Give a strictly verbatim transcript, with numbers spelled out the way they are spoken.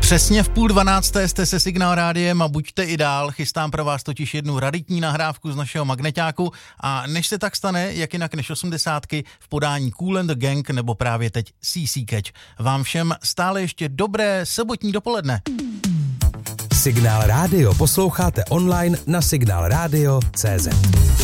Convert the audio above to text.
Přesně v půl dvanácté jste se Signál rádiem a buďte i dál, chystám pro vás totiž jednu raritní nahrávku z našeho magneťáku a než se tak stane, jak jinak než osmdesátky v podání Kool and the Gang nebo právě teď C C Catch. Vám všem stále ještě dobré sobotní dopoledne. Signál rádio posloucháte online na signál radio tečka cé zet.